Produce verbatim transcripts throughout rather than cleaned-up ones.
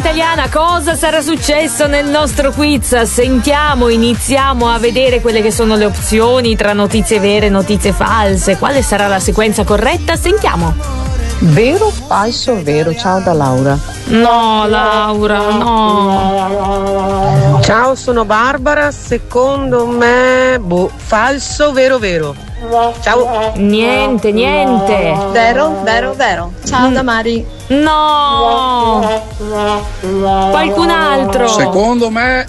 italiana, cosa sarà successo nel nostro quiz? Sentiamo, iniziamo a vedere quelle che sono le opzioni tra notizie vere e notizie false. Quale sarà la sequenza corretta? Sentiamo. Vero, falso, vero. Ciao da Laura. No, Laura, no. Ciao, sono Barbara. Secondo me, boh, falso, vero, vero. Ciao. Niente, niente. Vero, vero, vero. Ciao mm. da Mari. No. Qualcun altro. Secondo me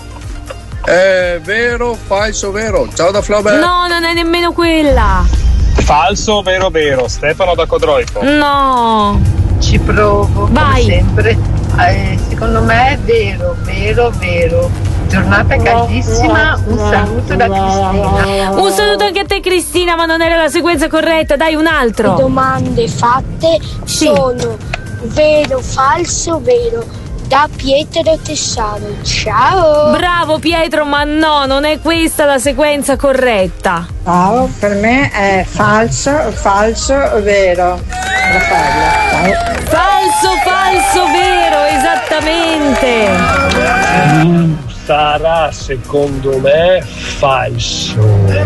è vero, falso, vero. Ciao da Flaubert. No, non è nemmeno quella. Falso, vero, vero. Stefano da Codroico. No. Ci provo. Vai. Come sempre. Eh, secondo me è vero, vero, vero. Giornata caldissima, un saluto da Cristina. Un saluto anche a te Cristina, ma non era la sequenza corretta, dai un altro. Le domande fatte sì. sono vero, falso, vero, da Pietro Tessaro. Ciao. Bravo Pietro, ma no, non è questa la sequenza corretta. Ciao, per me è falso, falso, vero. Raffaella, ciao. Falso, falso, vero, esattamente. Mm. Sarà secondo me falso.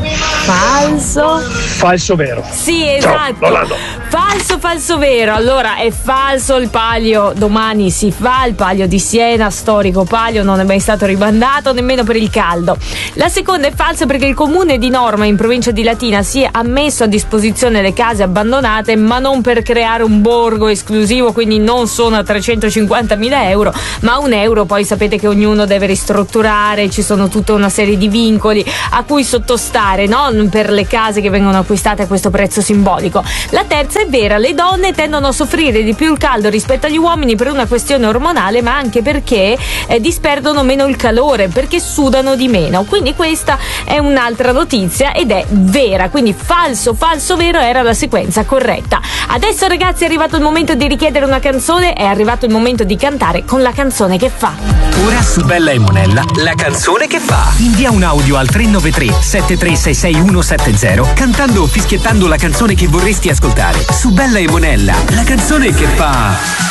Falso? Falso vero. Sì, esatto. Ciao, falso, falso vero. Allora è falso il palio, domani si fa il palio di Siena, storico palio, non è mai stato ribandato nemmeno per il caldo. La seconda è falsa perché il comune di Norma in provincia di Latina si ha messo a disposizione le case abbandonate, ma non per creare un borgo esclusivo, quindi non sono a trecentocinquantamila euro, ma un euro poi sapete che ognuno deve ristrutturare, ci sono tutta una serie di vincoli a cui sottostare, no? Per le case che vengono acquistate a questo prezzo simbolico. La terza è vera, le donne tendono a soffrire di più il caldo rispetto agli uomini per una questione ormonale, ma anche perché eh, disperdono meno il calore, perché sudano di meno. Quindi questa è un'altra notizia ed è vera, quindi falso, falso, vero era la sequenza corretta. Adesso ragazzi è arrivato il momento di richiedere una canzone, è arrivato il momento di cantare con la canzone che fa. Ora su Bella e Monella la canzone che fa. Invia un audio al tre nove tre sette tre sei sei uno sette zero cantando o fischiettando la canzone che vorresti ascoltare. Su Bella e Monella, la canzone che fa.